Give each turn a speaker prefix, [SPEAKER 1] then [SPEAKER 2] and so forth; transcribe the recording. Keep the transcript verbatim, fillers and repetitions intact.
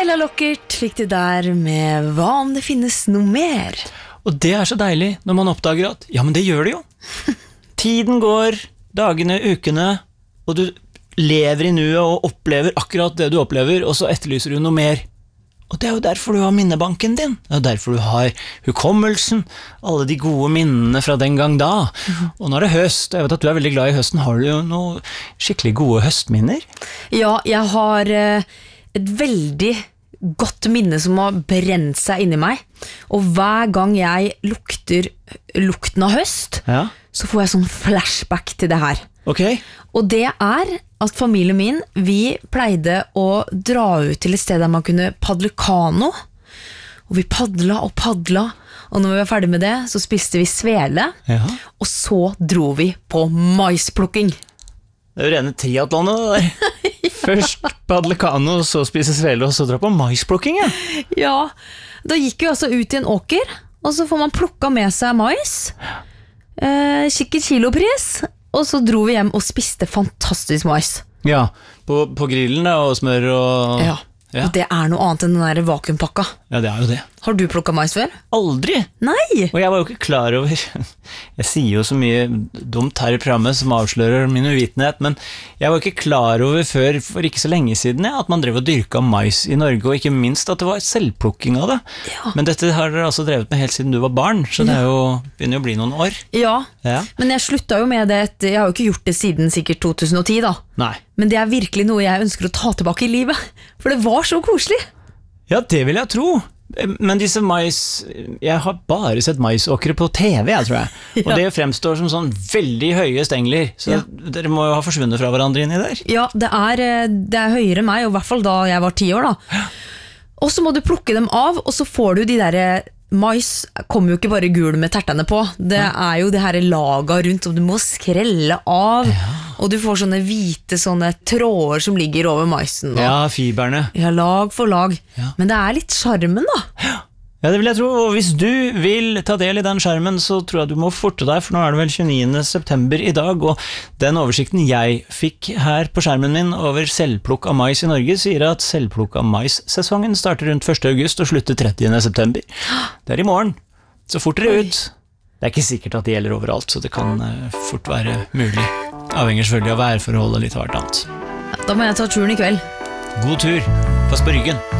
[SPEAKER 1] Ella Lockert fikk det der med hva om det finnes noe mer?
[SPEAKER 2] Og det er så deilig når man oppdager at, ja, men det gjør det jo. Tiden går, dagene, ukene, og du lever i nuet og opplever akkurat det du opplever, og så etterlyser du noe mer. Og det er jo derfor du har minnebanken din. Det er jo derfor du har hukommelsen, alle de gode minnene fra den gang da. Mm-hmm. Og når det er høst, og jeg vet at du er veldig glad i høsten, har du jo noen skikkelig gode høstminner?
[SPEAKER 1] Ja, jeg har et veldig godt minne som har brent seg inni meg. Og hver gang jeg lukter lukten av høst, ja. Så får jeg sånn flashback til det her.
[SPEAKER 2] Okay.
[SPEAKER 1] Og det er at familien min, vi pleide å dra ut til et sted der man kunne padle kano. Og vi padla og padla, og når vi var ferdig med det, så spiste vi svele, ja. Og så dro vi på maisplukking.
[SPEAKER 2] Det er jo rene triatlonet det der. Ja. Først padle kano, så spise svele, og så dra på maisplukking, ja.
[SPEAKER 1] Ja, da gikk vi altså ut i en åker, og så får man plukka med seg mais, eh, kikke kilopris, og så dro vi hjem og spiste fantastisk mais.
[SPEAKER 2] Ja, på, på grillen da, og smør og...
[SPEAKER 1] Ja, ja. Og det er noe annet enn den der vakuumpakka.
[SPEAKER 2] Ja, det er jo det.
[SPEAKER 1] Har du plukket mais før?
[SPEAKER 2] Aldri!
[SPEAKER 1] Nei!
[SPEAKER 2] Og jeg var jo ikke klar over... Jeg sier jo så mye dumt her i programmet som avslører min uvitenhet, men jeg var ikke klar over før, for ikke så lenge siden, ja, at man drev og dyrket mais i Norge, og ikke minst at det var selvplukking av det. Ja. Men dette har dere altså drevet med helt siden du var barn, så det er jo, begynner jo å bli noen år.
[SPEAKER 1] Ja,
[SPEAKER 2] ja.
[SPEAKER 1] Men jeg sluttet jo med det, etter, jeg har jo ikke gjort det siden sikkert to tusen og ti da.
[SPEAKER 2] Nei.
[SPEAKER 1] Men det er virkelig noe jeg ønsker å ta tilbake i livet, for det var så koselig.
[SPEAKER 2] Ja, det vil jeg tro. Men disse mais, jeg har bare sett maisåkere på T V, jeg tror jeg. Ja. Og det fremstår som sånn veldig høye stengler, så ja. Dere må jo ha forsvunnet fra hverandre inni der. Ja,
[SPEAKER 1] det er, det er høyere enn meg, og i hvert fall da jeg var ti år da. Ja. Og så må du plukke dem av, og så får du de der... Mais kommer jo ikke bare gul med tertene på. Det er jo det her laget rundt, og du må skrelle av, ja. Og du får sånne hvite sånne tråder som ligger over maisen. Og,
[SPEAKER 2] ja, fiberne.
[SPEAKER 1] Ja, lag for lag. Ja. Men det er litt charmen da.
[SPEAKER 2] Ja. Ja, det vil jeg tro, og hvis du vil ta del i den skjermen, så tror jeg du må forte deg, for nå er det vel tjueniende september i dag, og den oversikten jeg fikk her på skjermen min over selvplukk av mais i Norge, sier at selvplukk av mais-sesongen starter rundt første august og slutter trettiende september. Det er i morgen, så fort dere ut. Det er ikke sikkert at det gjelder overalt, så det kan fort være mulig. Avhenger selvfølgelig av værforhold og litt hvert annet.
[SPEAKER 1] Da må jeg ta turen i kveld.
[SPEAKER 2] God tur, pass på ryggen.